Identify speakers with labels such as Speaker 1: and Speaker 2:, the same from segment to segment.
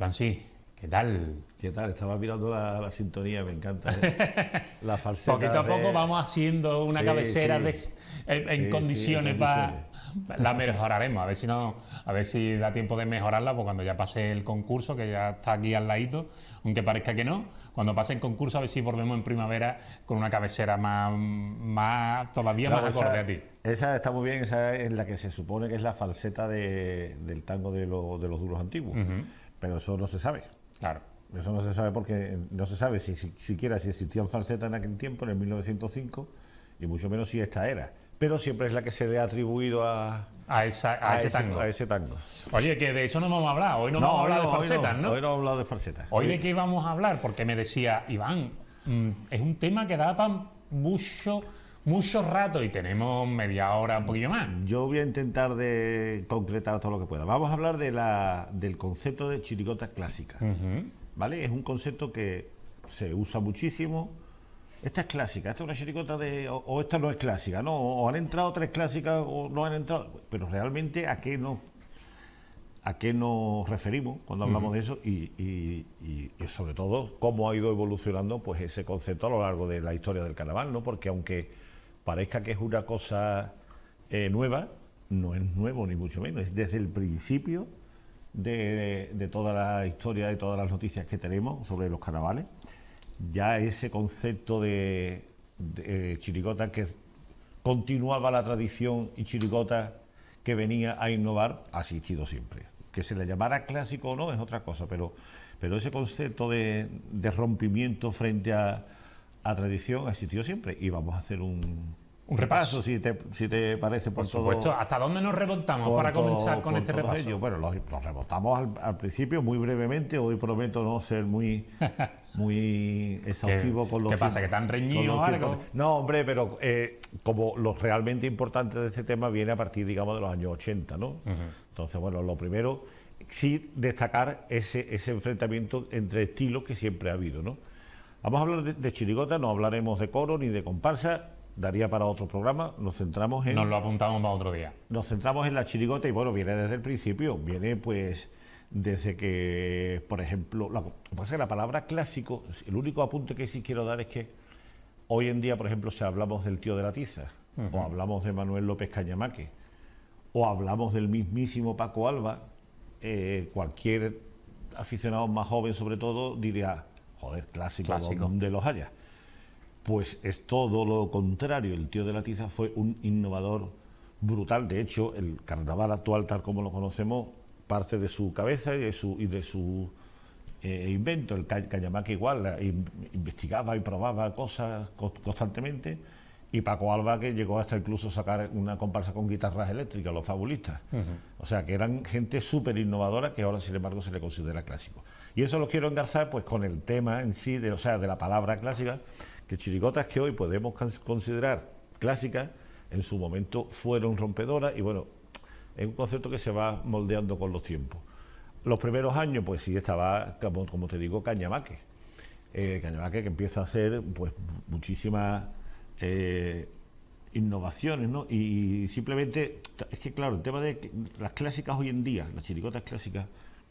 Speaker 1: Francis, ¿qué tal?
Speaker 2: ¿Qué tal? Estaba mirando la sintonía, me encanta, ¿eh? La falseta.
Speaker 1: Poquito a poco vamos haciendo una
Speaker 2: Sí,
Speaker 1: cabecera
Speaker 2: sí.
Speaker 1: en
Speaker 2: Sí,
Speaker 1: condiciones
Speaker 2: en
Speaker 1: para...
Speaker 2: condiciones.
Speaker 1: La mejoraremos, a ver si no, a ver si da tiempo de mejorarla, pues cuando ya pase el concurso, que ya está aquí al ladito, aunque parezca que no, cuando pase el concurso a ver si volvemos en primavera con una cabecera todavía
Speaker 2: Claro,
Speaker 1: más acorde a ti.
Speaker 2: esa está muy bien, esa es la que se supone que es la falseta del tango de los duros antiguos. Pero eso no se sabe.
Speaker 1: Claro.
Speaker 2: Eso no se sabe porque no se sabe siquiera si existían falsetas en aquel tiempo, en el 1905, y mucho menos si esta era. Pero siempre es la que se le ha atribuido a
Speaker 1: ese tango.
Speaker 2: A ese tango.
Speaker 1: Oye, que de eso no vamos a hablar. Hoy no vamos a hablar de falsetas, ¿no?
Speaker 2: Hoy no hemos hablado de falsetas.
Speaker 1: ¿Hoy de qué vamos a hablar? Porque me decía, Iván, es un tema que da para mucho rato y tenemos media hora, un poquillo más.
Speaker 2: Yo voy a intentar de concretar todo lo que pueda. Vamos a hablar del concepto de chirigota clásica. ¿Vale? Es un concepto que se usa muchísimo. Esta es clásica, esta es una chirigota o esta no es clásica, ¿no? O han entrado tres clásicas o no han entrado. Pero realmente ¿a qué nos referimos cuando hablamos de eso? Y sobre todo cómo ha ido evolucionando pues ese concepto a lo largo de la historia del carnaval, ¿no? Porque aunque parezca que es una cosa nueva, no es nuevo ni mucho menos, es desde el principio de toda la historia, de todas las noticias que tenemos sobre los carnavales. Ya ese concepto de chirigota que continuaba la tradición y chirigota que venía a innovar ha existido siempre. Que se le llamara clásico o no es otra cosa, pero ese concepto de rompimiento frente a tradición ha existido siempre. Y vamos a hacer un repaso, si te parece,
Speaker 1: por supuesto.
Speaker 2: todo.
Speaker 1: ¿Hasta dónde nos remontamos para comenzar con este repaso?
Speaker 2: Ellos. Bueno, nos remontamos al principio muy brevemente. Hoy prometo no ser muy exhaustivo con los...
Speaker 1: ¿Qué pasa? ¿Que están reñidos o algo?
Speaker 2: No, hombre, pero como lo realmente importante de este tema viene a partir, digamos, de los años 80, ¿no? Entonces, bueno, lo primero, sí destacar ese enfrentamiento entre estilos que siempre ha habido, ¿no? Vamos a hablar de chirigota, no hablaremos de coro ni de comparsa, daría para otro programa, nos
Speaker 1: lo apuntamos para otro día.
Speaker 2: Nos centramos en la chirigota y bueno, viene desde el principio, viene pues desde que, por ejemplo, lo que pasa es que la palabra clásico, el único apunte que sí quiero dar es que hoy en día, por ejemplo, si hablamos del Tío de la Tiza, o hablamos de Manuel López Cañamaque, o hablamos del mismísimo Paco Alba, cualquier aficionado más joven sobre todo diría, joder, clásico. Donde los haya. Pues es todo lo contrario. El Tío de la Tiza fue un innovador brutal. De hecho, el carnaval actual, tal como lo conocemos, parte de su cabeza y de su invento. El Cañamaque igual, investigaba y probaba cosas constantemente. Y Paco Alba, que llegó hasta incluso sacar una comparsa con guitarras eléctricas, los fabulistas. O sea, que eran gente súper innovadora que ahora, sin embargo, se le considera clásico. Y eso lo quiero engarzar pues con el tema en sí, de la palabra clásica, que chirigotas que hoy podemos considerar clásicas, en su momento fueron rompedoras y bueno, es un concepto que se va moldeando con los tiempos. Los primeros años, pues sí estaba, como te digo, Cañamaque. Cañamaque que empieza a hacer pues muchísimas innovaciones, ¿no? Y simplemente, es que claro, el tema de las clásicas hoy en día, las chirigotas clásicas,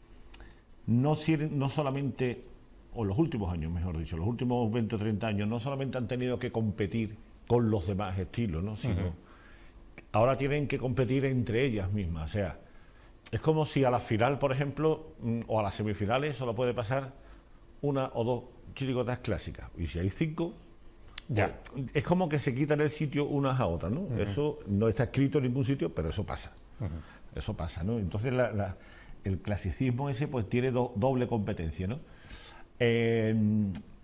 Speaker 2: no solamente, o los últimos años, mejor dicho, los últimos 20 o 30 años, no solamente han tenido que competir con los demás estilos, ¿no? Sino ahora tienen que competir entre ellas mismas. O sea, es como si a la final, por ejemplo, o a las semifinales, solo puede pasar una o dos chirigotas clásicas. Y si hay 5,
Speaker 1: ya.
Speaker 2: Pues, es como que se quitan el sitio unas a otras, ¿no? Eso no está escrito en ningún sitio, pero eso pasa. Eso pasa, ¿no? Entonces el clasicismo ese pues tiene doble competencia, ¿no?